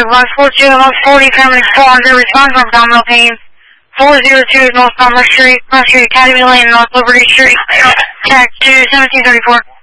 142 North 40, paramedics 400, response for abdominal pain. 402 North Palmer Street, North Street Academy Lane, North Liberty Street. Check to 1734.